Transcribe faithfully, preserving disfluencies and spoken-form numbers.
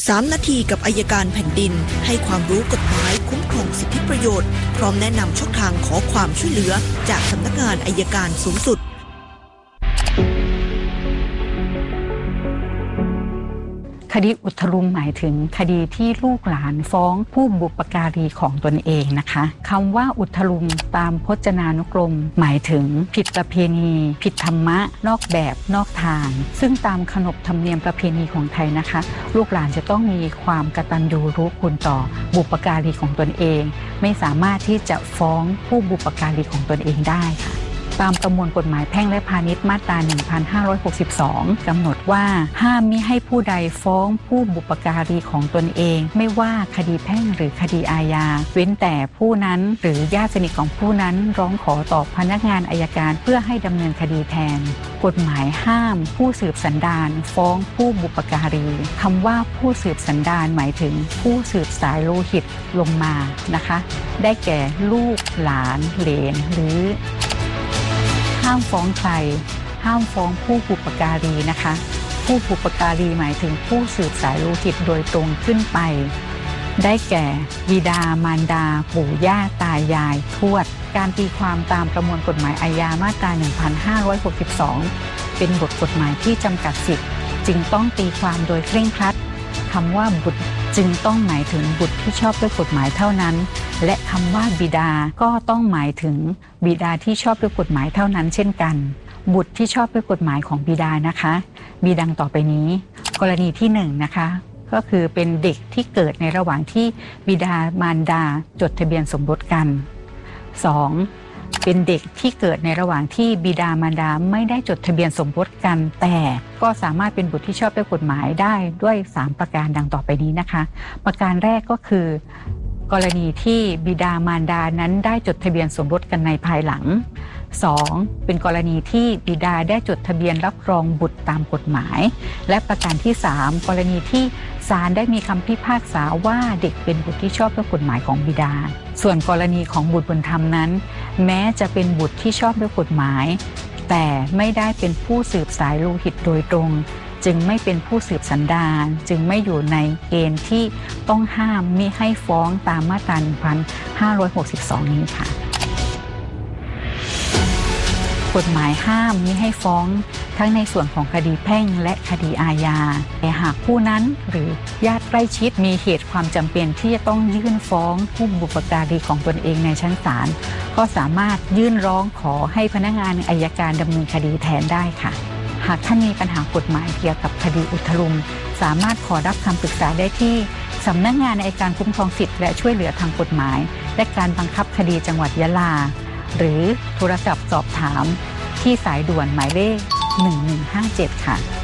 สามนาทีกับอัยการแผ่นดินให้ความรู้กฎหมายคุ้มครองสิทธิประโยชน์พร้อมแนะนำช่องทางขอความช่วยเหลือจากสำนักงานอัยการสูงสุดคดีอุทลุมหมายถึงคดีที่ลูกหลานฟ้องผู้บุปการีของตนเองนะคะคำว่าอุทลุมตามพจนานุกรมหมายถึงผิดประเพณีผิดธรรมะนอกแบบนอกทางซึ่งตามขนบธรรมเนียมประเพณีของไทยนะคะลูกหลานจะต้องมีความกตัญญูรู้คุณต่อบุปการีของตนเองไม่สามารถที่จะฟ้องผู้บุปการีของตนเองได้ค่ะตามประมวลกฎหมายแพ่งและพาณิชย์มาตรา หนึ่งพันห้าร้อยหกสิบสอง กำหนดว่าห้ามมิให้ผู้ใดฟ้องผู้บุปการีของตนเองไม่ว่าคดีแพ่งหรือคดีอาญาเว้นแต่ผู้นั้นหรือญาติสนิทของผู้นั้นร้องขอต่อพนักงานอัยการเพื่อให้ดำเนินคดีแทนกฎหมายห้ามผู้สืบสันดานฟ้องผู้บุปการีคำว่าผู้สืบสันดานหมายถึงผู้สืบสายโลหิตลงมานะคะได้แก่ลูกหลานเหลนหรือห้ามฟ้องใครห้ามฟ้องผู้บุปการีนะคะผู้บุปการีหมายถึงผู้สืบสายโลหิตโดยตรงขึ้นไปได้แก่บิดามารดาปู่ย่าตายายทวดการตีความตามประมวลกฎหมายอาญามาตรา หนึ่งพันห้าร้อยหกสิบสอง เป็นบทกฎหมายที่จำกัดสิทธิ์จึงต้องตีความโดยเคร่งครัดคำว่าบุตรจึงต้องหมายถึงบุตรที่ชอบด้วยกฎหมายเท่านั้นและคำว่าบิดาก็ต้องหมายถึงบิดาที่ชอบด้วยกฎหมายเท่านั้นเช่นกันบุตรที่ชอบด้วยกฎหมายของบิดานะคะมีดังต่อไปนี้กรณีที่หนึ่งนะคะก็คือเป็นเด็กที่เกิดในระหว่างที่บิดามารดาจดทะเบียนสมรสกันสองเป็นเด็กที่เกิดในระหว่างที่บิดามารดาไม่ได้จดทะเบียนสมรสกันแต่ก็สามารถเป็นบุตรที่ชอบด้วยกฎหมายได้ด้วยสามประการดังต่อไปนี้นะคะประการแรกก็คือกรณีที่บิดามารดานั้นได้จดทะเบียนสมรสกันในภายหลังสองเป็นกรณีที่บิดาได้จดทะเบียนรับรองบุตรตามกฎหมายและประการที่สามกรณีที่ศาลได้มีคำพิพากษาว่าเด็กเป็นบุตรที่ชอบด้วยกฎหมายของบิดาส่วนกรณีของบุตรบุญธรรมนั้นแม้จะเป็นบุตรที่ชอบด้วยกฎหมายแต่ไม่ได้เป็นผู้สืบสายโลหิตโดยตรงจึงไม่เป็นผู้สืบสันดานจึงไม่อยู่ในเกณฑ์ที่ต้องห้ามมิให้ฟ้องตามมาตรา หนึ่งพันห้าร้อยหกสิบสอง นี้ค่ะกฎหมายห้ามมิให้ฟ้องทั้งในส่วนของคดีแพ่งและคดีอาญาแต่หากผู้นั้นหรือญาติใกล้ชิดมีเหตุความจำเป็นที่จะต้องยื่นฟ้องผู้บุปการีของตนเองในชั้นศาลก็สามารถยื่นร้องขอให้พนักงานอัยการดำเนินคดีแทนได้ค่ะหากท่านมีปัญหากฎหมายเกี่ยวกับคดีอุทลุมสามารถขอรับคำปรึกษาได้ที่สำนักงานอัยการคุ้มครองสิทธิและช่วยเหลือทางกฎหมายและการบังคับคดีจังหวัดยะลาหรือโทรศัพท์สอบถามที่สายด่วนหมายเลขหนึ่งหนึ่งห้าเจ็ดค่ะ